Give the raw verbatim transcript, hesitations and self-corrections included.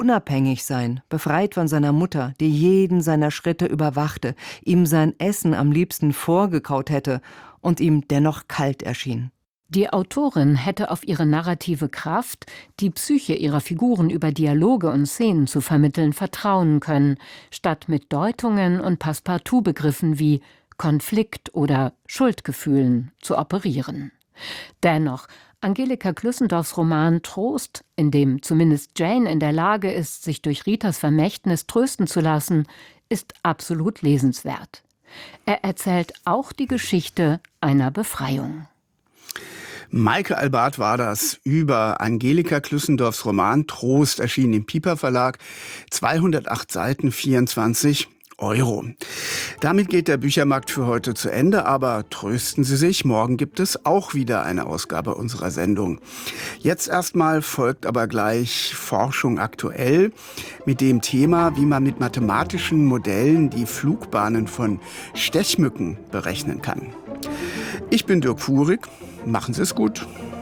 unabhängig sein, befreit von seiner Mutter, die jeden seiner Schritte überwachte, ihm sein Essen am liebsten vorgekaut hätte und ihm dennoch kalt erschien. Die Autorin hätte auf ihre narrative Kraft, die Psyche ihrer Figuren über Dialoge und Szenen zu vermitteln, vertrauen können, statt mit Deutungen und Passepartout-Begriffen wie Konflikt oder Schuldgefühlen zu operieren. Dennoch, Angelika Klüssendorfs Roman Trost, in dem zumindest Jane in der Lage ist, sich durch Ritas Vermächtnis trösten zu lassen, ist absolut lesenswert. Er erzählt auch die Geschichte einer Befreiung. Maike Albart war das über Angelika Klüssendorfs Roman Trost, erschienen im Piper Verlag, zweihundertacht Seiten, vierundzwanzig Euro. Damit geht der Büchermarkt für heute zu Ende, aber trösten Sie sich, morgen gibt es auch wieder eine Ausgabe unserer Sendung. Jetzt erstmal folgt aber gleich Forschung aktuell mit dem Thema, wie man mit mathematischen Modellen die Flugbahnen von Stechmücken berechnen kann. Ich bin Dirk Fuhrig, machen Sie es gut.